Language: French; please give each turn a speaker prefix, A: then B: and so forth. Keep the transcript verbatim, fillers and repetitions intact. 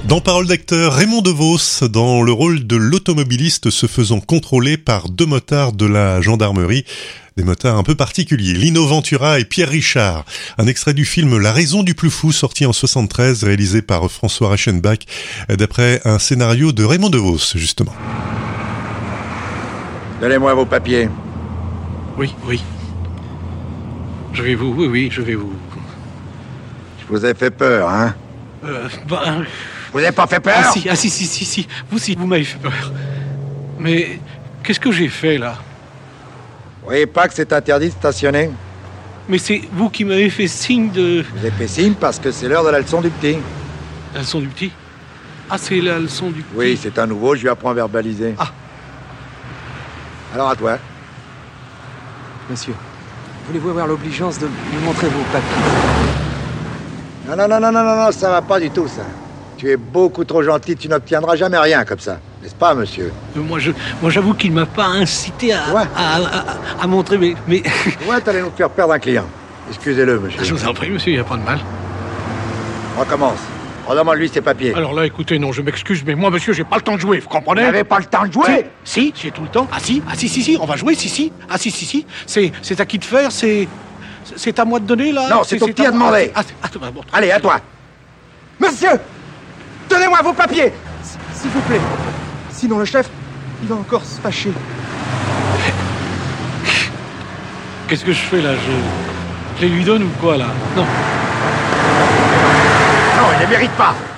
A: Dans Parole d'acteur, Raymond DeVos, dans le rôle de l'automobiliste se faisant contrôler par deux motards de la gendarmerie. Des motards un peu particuliers, Lino Ventura et Pierre Richard. Un extrait du film La raison du plus fou, sorti en soixante-treize, réalisé par François Reichenbach, d'après un scénario de Raymond DeVos, justement.
B: Donnez-moi vos papiers.
C: Oui, oui. Je vais vous... Oui, oui, je vais vous...
B: Je vous ai fait peur, hein?
C: Euh, ben...
B: Vous avez pas fait peur?
C: Ah si, ah si, si, si, si. Vous, si, vous m'avez fait peur. Mais qu'est-ce que j'ai fait, là?
B: Vous voyez pas que c'est interdit de stationner?
C: Mais c'est vous qui m'avez fait signe de...
B: Je vous ai fait signe parce que c'est l'heure de la leçon du petit.
C: La leçon du petit? Ah, c'est la leçon du petit?
B: Oui, c'est un nouveau, je lui apprends à verbaliser.
C: Ah.
B: Alors à toi.
D: Monsieur, voulez-vous avoir l'obligeance de me montrer vos papiers?
B: Non, non, non, non, non, non, non, ça va pas du tout, ça. Tu es beaucoup trop gentil, tu n'obtiendras jamais rien comme ça. N'est-ce pas, monsieur?
C: Euh, Moi, je, moi, j'avoue qu'il m'a pas incité à,
B: Ouais.
C: à, à, à- à montrer mes... mes...
B: Ouais, t'allais nous faire perdre un client. Excusez-le, monsieur.
C: Je vous en prie, monsieur, il n'y a pas de mal.
B: On recommence. Redemande-lui ses papiers.
C: Alors là, écoutez, non, je m'excuse, mais moi, monsieur, j'ai pas le temps de jouer, vous comprenez?
B: Vous n'avez pas le temps de jouer?
C: Si, si, j'ai tout le temps. Ah si, ah si, si, si, on va jouer, si, si. Ah si, si, si. C'est, c'est à qui de faire, c'est... C'est à moi de donner, là?
B: Non, c'est au petit à demander.
C: Ah, c'est- ah, c'est- ah, bon.
B: Allez, à toi.
D: Monsieur! Donnez-moi vos papiers! S- S'il vous plaît. Sinon, le chef, il va encore se fâcher.
C: Qu'est-ce que je fais, là? Je... Je les lui donne ou quoi, là? Non.
B: Non, il ne les mérite pas.